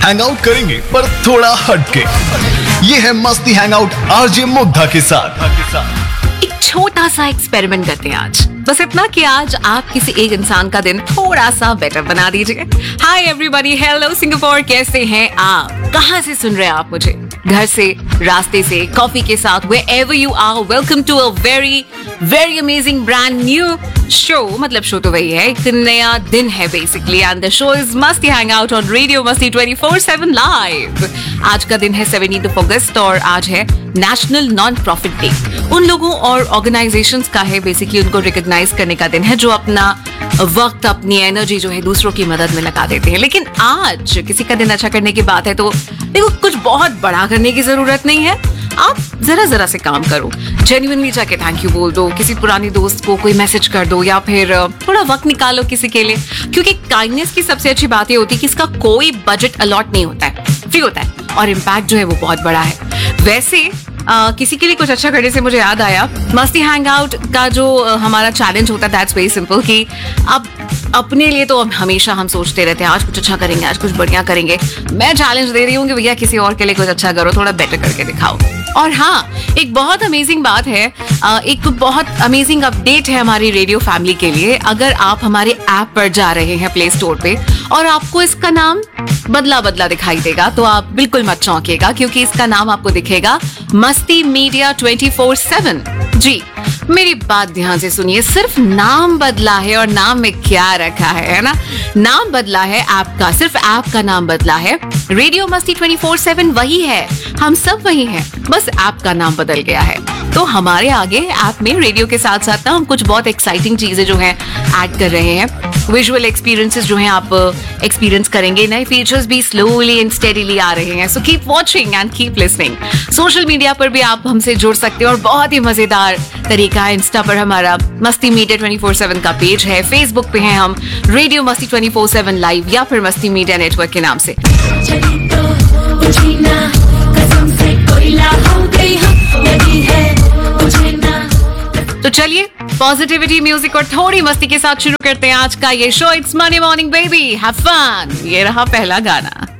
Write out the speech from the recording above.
Hang out करेंगे पर थोड़ा हटके। ये है मस्ती हैंग आउट आरजे मुग्धा के साथ। एक छोटा सा एक्सपेरिमेंट करते हैं आज। बस इतना कि आज आप किसी एक इंसान का दिन थोड़ा सा बेटर बना दीजिए। हाय एवरीबॉडी, हेलो सिंगापुर, कैसे हैं आप? कहाँ से सुन रहे हैं आप मुझे? घर से, रास्ते से, कॉफी के साथ, wherever you are, welcome to a very amazing brand new show। मतलब शो तो वही है, एक नया दिन है basically, and the show is मस्ती हैंग आउट on Radio मस्ती 24/7 लाइव। आज का दिन है 17 अगस्त और आज है नेशनल नॉन प्रॉफिट डे। उन लोगों और ऑर्गेनाइजेशंस का है बेसिकली, उनको रिकॉग्नाइज करने का दिन है जो अपना वक्त, अपनी एनर्जी जो है दूसरों की मदद में लगा देते हैं। लेकिन आज किसी का दिन अच्छा करने की बात है तो देखो, कुछ बहुत बड़ा करने की जरूरत नहीं है। आप जरा से काम करो, जेन्युइनली जाके थैंक यू बोल दो, किसी पुरानी दोस्त को कोई मैसेज कर दो या फिर थोड़ा वक्त निकालो किसी के लिए। क्योंकि काइंडनेस की सबसे अच्छी बात ये होती है कि इसका कोई बजट अलॉट नहीं होता है, फ्री होता है और इम्पैक्ट जो है वो बहुत बड़ा है। वैसे किसी के लिए कुछ अच्छा करने से मुझे याद आया, मस्ती हैंग आउट का जो हमारा चैलेंज होता है दैट्स वेरी सिंपल कि अब अपने लिए तो हमेशा हम सोचते रहते हैं आज कुछ अच्छा करेंगे, आज कुछ बढ़िया करेंगे। मैं चैलेंज दे रही हूँ कि भैया किसी और के लिए कुछ अच्छा करो, थोड़ा बेटर करके दिखाओ। और हाँ, एक बहुत अमेजिंग बात है, एक बहुत अमेजिंग अपडेट है हमारी रेडियो फैमिली के लिए। अगर आप हमारे ऐप पर जा रहे हैं प्ले स्टोर पे और आपको इसका नाम बदला दिखाई देगा तो आप बिल्कुल मत चौंकिएगा, क्योंकि इसका नाम आपको दिखेगा मस्ती मीडिया 24/7। जी, मेरी बात ध्यान से सुनिए, सिर्फ नाम बदला है और नाम में क्या रखा है ना? नाम बदला है ऐप का, सिर्फ ऐप का नाम बदला है। रेडियो मस्ती 24/7 वही है, हम सब वही हैं, बस ऐप का नाम बदल गया है। तो हमारे आगे ऐप में रेडियो के साथ साथ ना हम कुछ बहुत एक्साइटिंग चीजें जो हैं ऐड कर रहे हैं। विजुअल एक्सपीरियंसेस जो हैं आप एक्सपीरियंस करेंगे, नए फीचर्स भी स्लोली एंड स्टेडीली आ रहे हैं। So keep watching and keep listening. Social media पर भी आप हमसे जुड़ सकते हो और बहुत ही मजेदार तरीका है। इंस्टा पर हमारा मस्ती मीडिया 24/7 का पेज है, फेसबुक पे हैं हम रेडियो मस्ती 24/7 लाइव या फिर मस्ती मीडिया नेटवर्क के नाम से। तो चलिए, पॉजिटिविटी, म्यूजिक और थोड़ी मस्ती के साथ शुरू करते हैं आज का ये show. It's money morning baby, have fun. ये रहा पहला गाना।